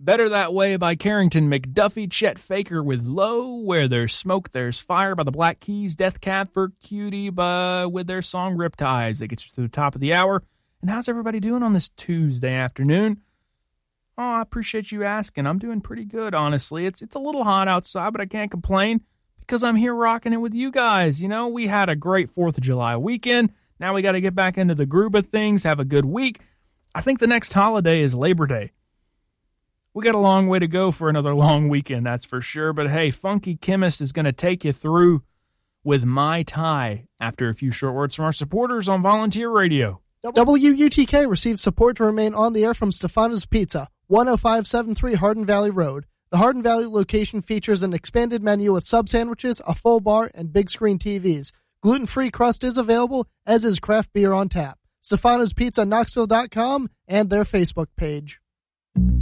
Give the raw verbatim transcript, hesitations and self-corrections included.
Better That Way by Carrington McDuffie, Chet Faker with Low, Where There's Smoke, There's Fire by the Black Keys, Death Cab for Cutie by, with their song Riptides. That gets you to the top of the hour. And how's everybody doing on this Tuesday afternoon? Oh, I appreciate you asking. I'm doing pretty good, honestly. It's it's a little hot outside, but I can't complain because I'm here rocking it with you guys. You know, we had a great fourth of July weekend. Now we got to get back into the groove of things, have a good week. I think the next holiday is Labor Day. We got a long way to go for another long weekend, that's for sure. But hey, Funky Chemist is going to take you through with Mai Tai after a few short words from our supporters on Volunteer Radio. W U T K receives support to remain on the air from Stefano's Pizza, one oh five seventy-three Hardin Valley Road. The Hardin Valley location features an expanded menu with sub sandwiches, a full bar, and big screen T Vs. Gluten-free crust is available, as is craft beer on tap. Stefano's Pizza Knoxville dot com and their Facebook page.